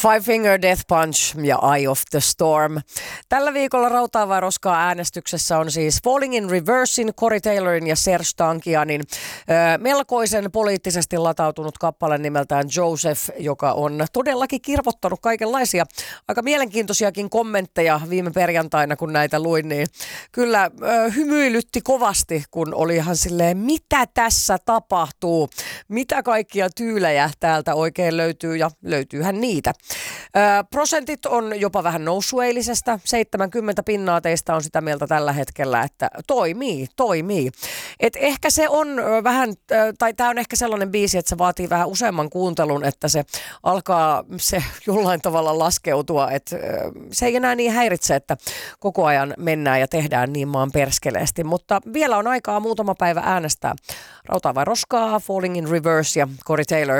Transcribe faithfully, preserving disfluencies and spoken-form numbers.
Five Finger Death Punch ja Eye of the Storm. Tällä viikolla Rautaa vai roskaa äänestyksessä on siis Falling in Reversein, Corey Taylorin ja Serge Tankianin ö, melkoisen poliittisesti latautunut kappale nimeltään Joseph, joka on todellakin kirvottanut kaikenlaisia aika mielenkiintoisiakin kommentteja viime perjantaina, kun näitä luin, niin kyllä ö, hymyilytti kovasti, kun oli ihan silleen, mitä tässä tapahtuu, mitä kaikkia tyylejä täältä oikein löytyy ja löytyyhän niitä. Ö, prosentit on jopa vähän noussut eilisestä. seitsemänkymmentä pinnaa teistä on sitä mieltä tällä hetkellä, että toimii, toimii. Et ehkä se on ö, vähän, ö, tai tämä on ehkä sellainen biisi, että se vaatii vähän useamman kuuntelun, että se alkaa se jollain tavalla laskeutua. Että ö, se ei enää niin häiritse, että koko ajan mennään ja tehdään niin maan perskeleesti. Mutta vielä on aikaa muutama päivä äänestää. Rautaa vai roskaa, Falling in Reverse ja Corey Taylor.